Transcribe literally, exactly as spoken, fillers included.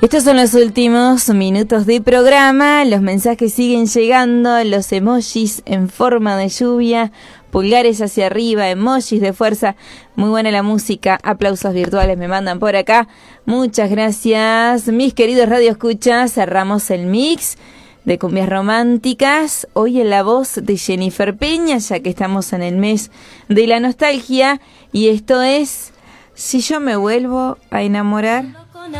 Estos son los últimos minutos de programa, los mensajes siguen llegando, los emojis en forma de lluvia, pulgares hacia arriba, emojis de fuerza, muy buena la música, aplausos virtuales me mandan por acá, muchas gracias, mis queridos radioescuchas, cerramos el mix de cumbias románticas, hoy en la voz de Jennifer Peña, ya que estamos en el mes de la nostalgia, y esto es Si yo me vuelvo a enamorar.